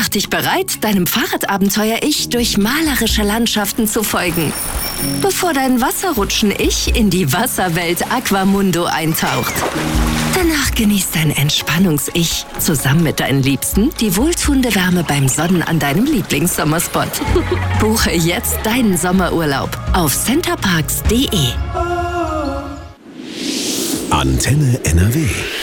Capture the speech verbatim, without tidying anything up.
dich bereit, deinem Fahrradabenteuer-Ich durch malerische Landschaften zu folgen, bevor dein Wasserrutschen-Ich in die Wasserwelt Aquamundo eintaucht. Danach genießt dein Entspannungs-Ich zusammen mit deinen Liebsten die wohltuende Wärme beim Sonnen an deinem Lieblingssommerspot. Buche jetzt deinen Sommerurlaub auf centerparks punkt de. Antenne N R W